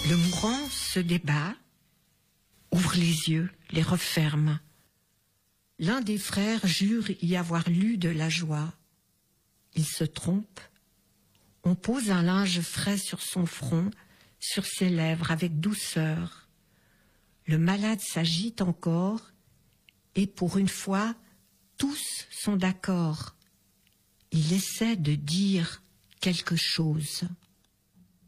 Le mourant se débat, ouvre les yeux, les referme. L'un des frères jure y avoir lu de la joie. Il se trompe. On pose un linge frais sur son front, sur ses lèvres avec douceur. Le malade s'agite encore et pour une fois, tous sont d'accord. Il essaie de dire quelque chose.